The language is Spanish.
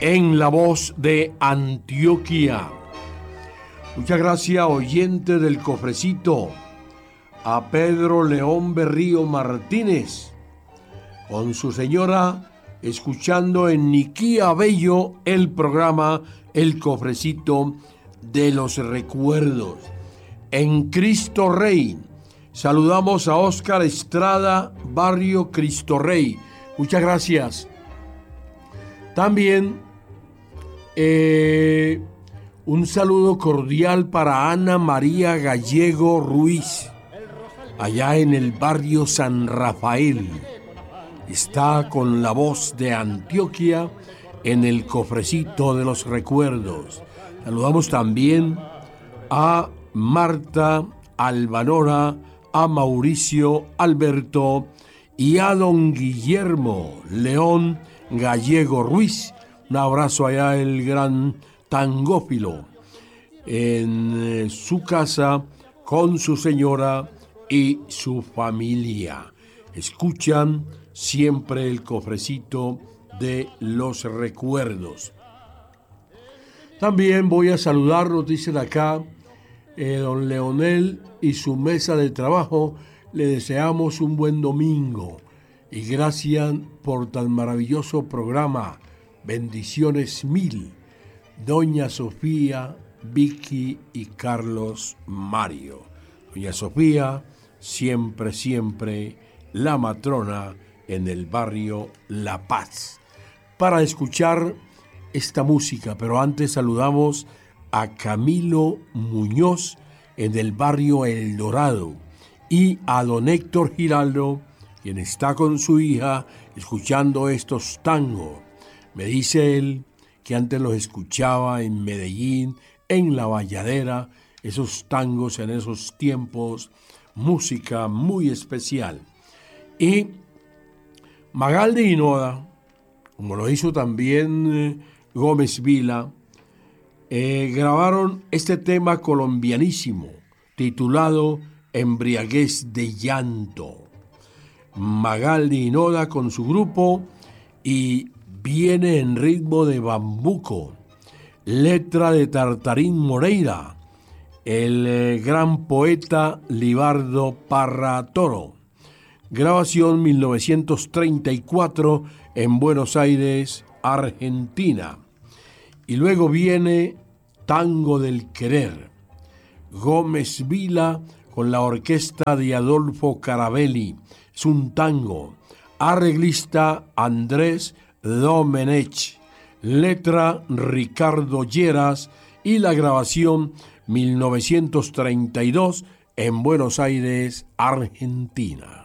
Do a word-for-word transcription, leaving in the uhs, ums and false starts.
en la voz de Antioquia. Muchas gracias, oyente del cofrecito, a Pedro León Berrío Martínez, con su señora, escuchando en Niquía Bello el programa El Cofrecito de los Recuerdos. En Cristo Rey, saludamos a Óscar Estrada, barrio Cristo Rey. Muchas gracias. También eh, un saludo cordial para Ana María Gallego Ruiz, allá en el barrio San Rafael. Está con la voz de Antioquia en el Cofrecito de los Recuerdos. Saludamos también a Marta Albanora, a Mauricio Alberto y a don Guillermo León Gallego Ruiz. Un abrazo allá, el gran tangófilo, en su casa con su señora y su familia. Escuchan siempre el Cofrecito de los Recuerdos. También voy a saludar, nos dicen acá, eh, don Leonel y su mesa de trabajo. Le deseamos un buen domingo y gracias por tan maravilloso programa. Bendiciones mil. Doña Sofía, Vicky y Carlos Mario. Doña Sofía, siempre, siempre la matrona en el barrio La Paz. Para escuchar esta música, pero antes saludamos a Camilo Muñoz en el barrio El Dorado y a don Héctor Giraldo, quien está con su hija escuchando estos tangos. Me dice él que antes los escuchaba en Medellín, en La Valladera, esos tangos en esos tiempos, música muy especial. Y Magaldi y Noda, como lo hizo también eh, Gómez Vila, eh, grabaron este tema colombianísimo titulado Embriaguez de Llanto. Magaldi y Noda con su grupo y viene en ritmo de bambuco, letra de Tartarín Moreira, el eh, gran poeta Libardo Parra Toro. Grabación mil novecientos treinta y cuatro en Buenos Aires, Argentina. Y luego viene Tango del Querer, Gómez Vila con la orquesta de Adolfo Carabelli. Es un tango. Arreglista Andrés Domenech, letra Ricardo Lleras y la grabación mil novecientos treinta y dos en Buenos Aires, Argentina.